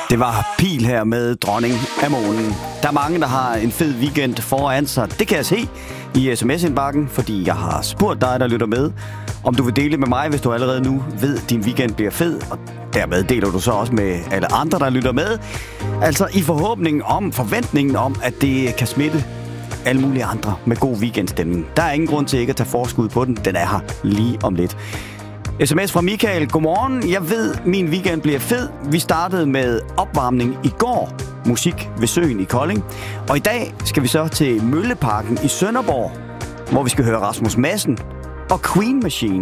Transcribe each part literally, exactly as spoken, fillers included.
Det var Pil her med Dronning af Månen. Der er mange, der har en fed weekend foran sig. Det kan jeg se i sms-indbakken, fordi jeg har spurgt dig, der lytter med, om du vil dele med mig, hvis du allerede nu ved, at din weekend bliver fed. Og dermed deler du så også med alle andre, der lytter med. Altså i forhåbningen om, forventningen om, at det kan smitte alle mulige andre med god weekendstemning. Der er ingen grund til ikke at tage forskud på den. Den er her lige om lidt. Sms fra Michael. Godmorgen. Jeg ved, min weekend bliver fed. Vi startede med opvarmning i går. Musik ved søen i Kolding. Og i dag skal vi så til Mølleparken i Sønderborg, hvor vi skal høre Rasmus Madsen og Queen Machine.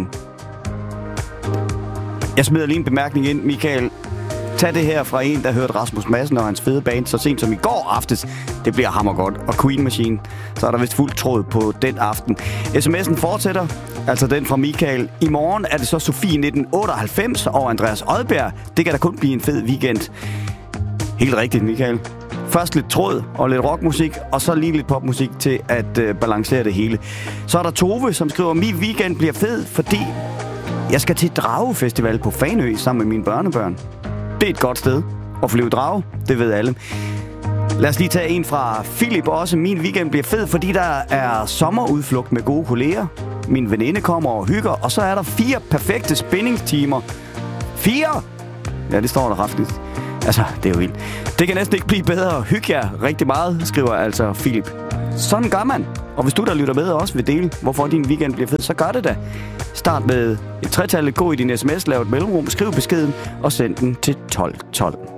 Jeg smider lige en bemærkning ind, Michael. Tag det her fra en, der hørte Rasmus Madsen og hans fede band så sent som i går aftes. Det bliver hammergodt. Og Queen Machine, så er der vist fuldt tråd på den aften. sms'en fortsætter, altså den fra Michael. I morgen er det så Sofie nitten otteoghalvfems og Andreas Odbjerg. Det kan da kun blive en fed weekend. Helt rigtigt, Michael. Først lidt tråd og lidt rockmusik, og så lige lidt popmusik til at øh, balancere det hele. Så er der Tove, som skriver, min weekend bliver fed, fordi jeg skal til Dragefestival på Fanø sammen med mine børnebørn. Det er et godt sted at flyve drage, det ved alle. Lad os lige tage en fra Philip også. Min weekend bliver fed, fordi der er sommerudflugt med gode kolleger. Min veninde kommer og hygger, og så er der fire perfekte spændingstimer. Fire? Ja, det står der kraftigt. Altså, det er jo vildt. Det kan næsten ikke blive bedre. Hygge jer rigtig meget, skriver altså Philip. Sådan gør man. Og hvis du, der lytter med, også vil dele, hvorfor din weekend bliver fed, så gør det da. Start med et tretal, gå i din sms, lav et mellemrum, skriv beskeden og send den til tolv tolv.